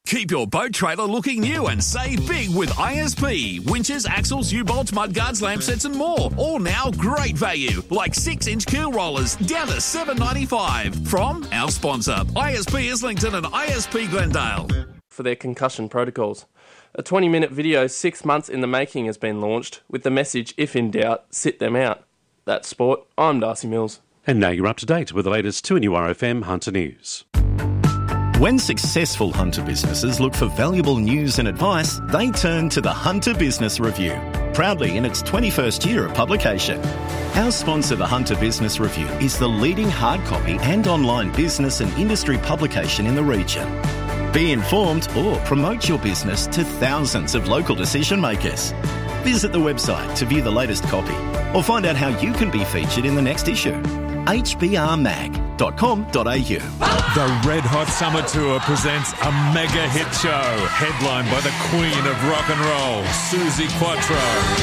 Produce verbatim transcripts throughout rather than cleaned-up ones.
Keep your boat trailer looking new and save big with I S P. Winches, axles, U-bolts, mudguards, lamp sets and more. All now great value, like six inch keel rollers down to seven dollars ninety-five. From our sponsor, I S P Islington and I S P Glendale. For their concussion protocols. A twenty minute video six months in the making has been launched with the message, if in doubt, sit them out. That's sport. I'm Darcy Mills. And now you're up to date with the latest two N U R F M Hunter News. When successful Hunter businesses look for valuable news and advice, they turn to the Hunter Business Review, proudly in its twenty-first year of publication. Our sponsor, the Hunter Business Review, is the leading hard copy and online business and industry publication in the region. Be informed or promote your business to thousands of local decision makers. Visit the website to view the latest copy or find out how you can be featured in the next issue. h b r mag dot com dot a u. The Red Hot Summer Tour presents a mega hit show, headlined by the Queen of Rock and Roll, Suzi Quatro,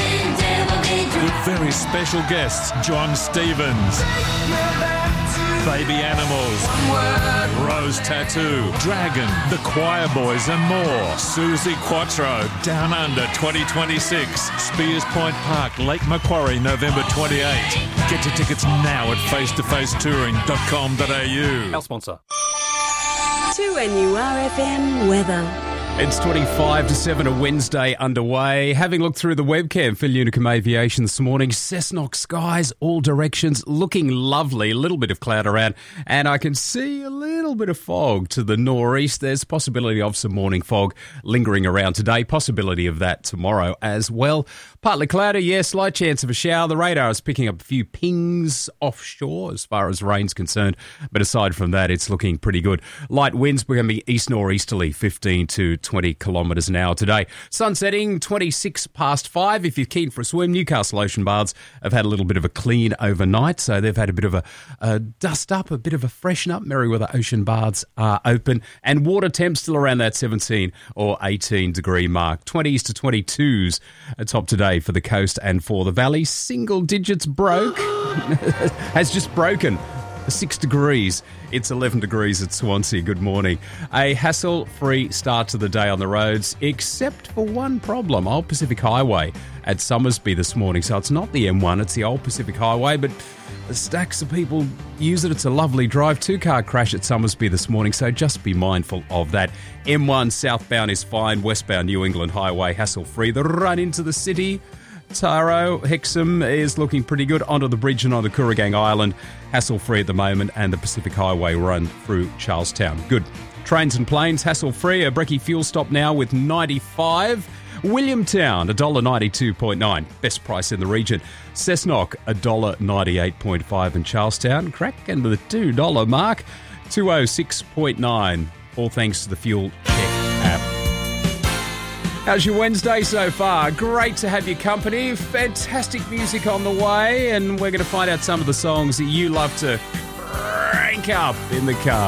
with very special guests John Stevens, Baby Animals, Rose Tattoo, Dragon, The Choir Boys and more. Suzi Quatro, Down Under twenty twenty-six, Spears Point Park, Lake Macquarie, November twenty-eighth. Get your tickets now at face to face touring dot com dot a u. Our sponsor. two N U R F M weather. It's twenty-five to seven, a Wednesday underway. Having looked through the webcam for Unicum Aviation this morning, Cessnock skies, all directions, looking lovely. A little bit of cloud around, and I can see a little bit of fog to the northeast. There's possibility of some morning fog lingering around today. Possibility of that tomorrow as well. Partly cloudy, yes, slight chance of a shower. The radar is picking up a few pings offshore as far as rain's concerned, but aside from that, it's looking pretty good. Light winds, we're going to be east-northeasterly, fifteen to twenty kilometres an hour today. Sun setting twenty-six past five. If you're keen for a swim, Newcastle Ocean Baths have had a little bit of a clean overnight, so they've had a bit of a, a dust up, a bit of a freshen up. Merriweather Ocean Baths are open, and water temps still around that seventeen or eighteen degree mark. twenties to twenty-twos atop today for the coast and for the valley. Single digits broke, has just broken. Six degrees. It's eleven degrees at Swansea. Good morning. A hassle-free start to the day on the roads, except for one problem. Old Pacific Highway at Summersby this morning. So it's not the M one, it's the Old Pacific Highway, but the stacks of people use it. It's a lovely drive. Two-car crash at Summersby this morning, so just be mindful of that. M one southbound is fine. Westbound New England Highway hassle-free. The run into the city, Taro, Hexham is looking pretty good. Onto the bridge and on the Kooragang Island, hassle-free at the moment, and the Pacific Highway run through Charlestown. Good. Trains and planes, hassle-free. A brekkie fuel stop now with ninety-five. Williamtown, one dollar ninety-two point nine. Best price in the region. Cessnock, one dollar ninety-eight point five. And Charlestown, crack into the two dollar mark, two oh six point nine. All thanks to the Fuel Check app. How's your Wednesday so far? Great to have your company. Fantastic music on the way, and we're going to find out some of the songs that you love to crank up in the car.